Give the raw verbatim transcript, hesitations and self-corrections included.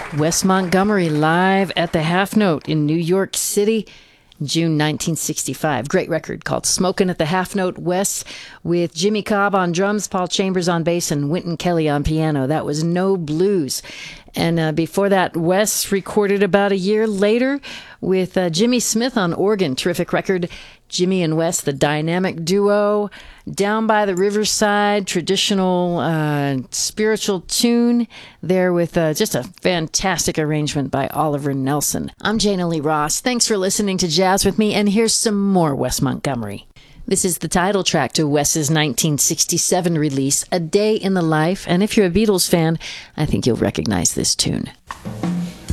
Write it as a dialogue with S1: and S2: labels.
S1: Wes Montgomery live at the Half Note in New York City, June nineteen sixty-five. Great record called Smokin' at the Half Note. Wes with Jimmy Cobb on drums, Paul Chambers on bass, and Wynton Kelly on piano. That was No Blues. And uh, before that, Wes recorded about a year later with uh, Jimmy Smith on organ. Terrific record. Jimmy and Wes, the dynamic duo. Down by the Riverside, traditional uh, spiritual tune there with uh, just a fantastic arrangement by Oliver Nelson. I'm Jana Lee Ross. Thanks for listening to Jazz with me, and here's some more Wes Montgomery. This is the title track to Wes's nineteen sixty-seven release, A Day in the Life, and if you're a Beatles fan, I think you'll recognize this tune.